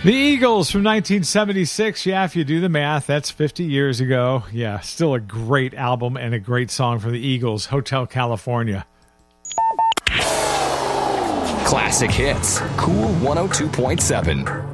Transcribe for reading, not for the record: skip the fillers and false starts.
The Eagles from 1976. Yeah, if you do the math, that's 50 years ago. Yeah, still a great album and a great song from the Eagles, Hotel California. Classic hits, Cool 102.7.